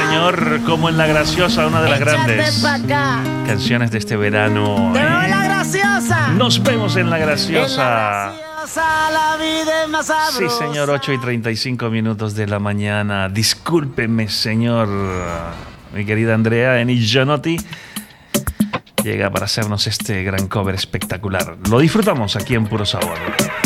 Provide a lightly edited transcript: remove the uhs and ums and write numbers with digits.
señor, como en La Graciosa, una de las grandes canciones de este verano. ¡Te veo en La Graciosa! Nos vemos en La Graciosa. La vida es más sabrosa. Sí, señor, 8:35 de la mañana. Discúlpeme, señor. Mi querida Andrea Eni Gianotti llega para hacernos este gran cover espectacular. Lo disfrutamos aquí en Puro Sabor.